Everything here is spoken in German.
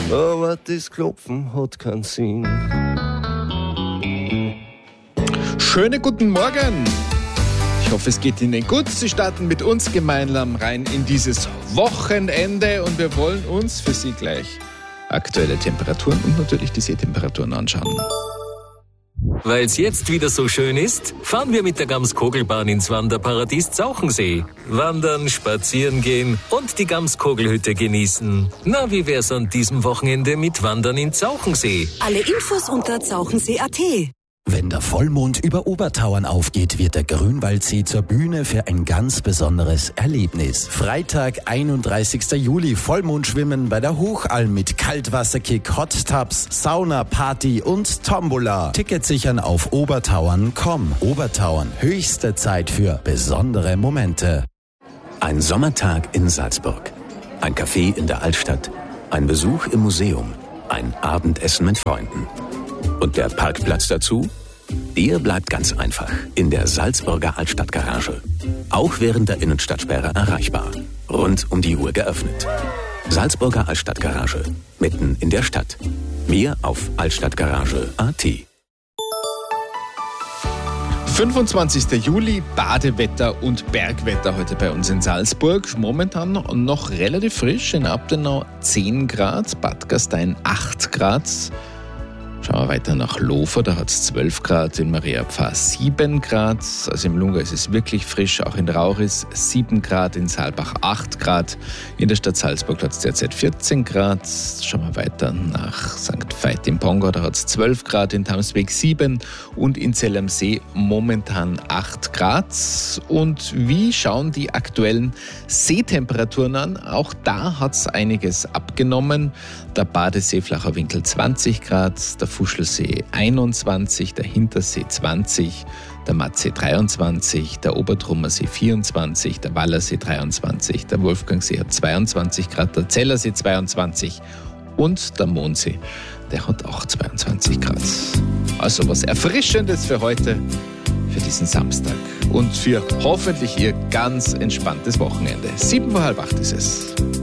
aber das Klopfen hat keinen Sinn. Schönen guten Morgen! Ich hoffe, es geht Ihnen gut. Sie starten mit uns gemeinsam rein in dieses Wochenende und wir wollen uns für Sie gleich aktuelle Temperaturen und natürlich die Seetemperaturen anschauen. Weil's jetzt wieder so schön ist, fahren wir mit der Gamskogelbahn ins Wanderparadies Zauchensee. Wandern, spazieren gehen und die Gamskogelhütte genießen. Na, wie wär's an diesem Wochenende mit Wandern in Zauchensee? Alle Infos unter zauchensee.at. Wenn der Vollmond über Obertauern aufgeht, wird der Grünwaldsee zur Bühne für ein ganz besonderes Erlebnis. Freitag, 31. Juli, Vollmondschwimmen bei der Hochalm mit Kaltwasserkick, Hot Tubs, Sauna, Party und Tombola. Tickets sichern auf obertauern.com. Obertauern, höchste Zeit für besondere Momente. Ein Sommertag in Salzburg. Ein Café in der Altstadt. Ein Besuch im Museum. Ein Abendessen mit Freunden. Und der Parkplatz dazu? Der bleibt ganz einfach in der Salzburger Altstadtgarage. Auch während der Innenstadtsperre erreichbar. Rund um die Uhr geöffnet. Salzburger Altstadtgarage. Mitten in der Stadt. Mehr auf altstadtgarage.at. 25. Juli, Badewetter und Bergwetter heute bei uns in Salzburg. Momentan noch relativ frisch, in Abtenau 10 Grad, Bad Gastein 8 Grad. Schauen wir weiter nach Lofer, da hat es 12 Grad, in Mariapfarr 7 Grad, also im Lunga ist es wirklich frisch, auch in Rauris 7 Grad, in Saalbach 8 Grad, in der Stadt Salzburg hat es derzeit 14 Grad, schauen wir weiter nach St. Veit im Pongau, da hat es 12 Grad, in Tamsweg 7 und in Zell am See momentan 8 Grad. Und wie schauen die aktuellen Seetemperaturen an? Auch da hat es einiges abgenommen, der Badesee Flacher Winkel 20 Grad, der Fuschelsee 21, der Hintersee 20, der Mattsee 23, der Obertrummersee 24, der Wallersee 23, der Wolfgangsee hat 22 Grad, der Zellersee 22 und der Mondsee, der hat auch 22 Grad. Also was Erfrischendes für heute, für diesen Samstag und für hoffentlich Ihr ganz entspanntes Wochenende. 7:30 ist es.